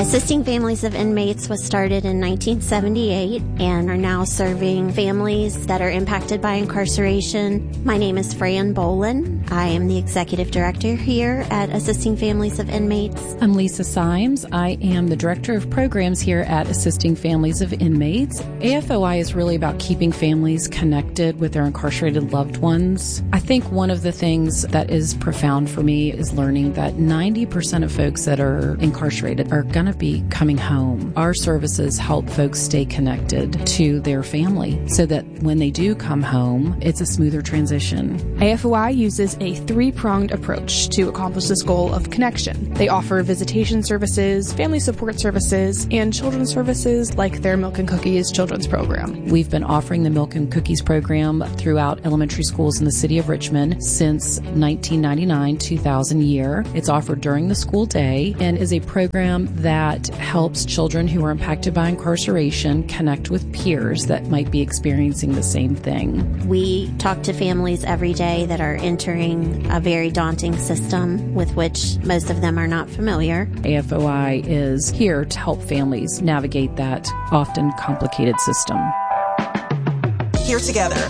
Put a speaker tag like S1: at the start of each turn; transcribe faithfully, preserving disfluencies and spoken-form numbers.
S1: Assisting Families of Inmates was started in nineteen seventy-eight and are now serving families that are impacted by incarceration. My name is Fran Bolin. I am the Executive Director here at Assisting Families of Inmates.
S2: I'm Lisa Symes. I am the Director of Programs here at Assisting Families of Inmates. A F O I is really about keeping families connected with their incarcerated loved ones. I think one of the things that is profound for me is learning that ninety percent of folks that are incarcerated are going to be coming home. Our services help folks stay connected to their family so that when they do come home, it's a smoother transition.
S3: A F O I uses a three-pronged approach to accomplish this goal of connection. They offer visitation services, family support services, and children's services like their Milk and Cookies children's program.
S2: We've been offering the Milk and Cookies program throughout elementary schools in the city of Richmond since nineteen ninety-nine, two thousand year. It's offered during the school day and is a program that that helps children who are impacted by incarceration connect with peers that might be experiencing the same thing.
S1: We talk to families every day that are entering a very daunting system with which most of them are not familiar.
S2: A F O I is here to help families navigate that often complicated system.
S4: Here together,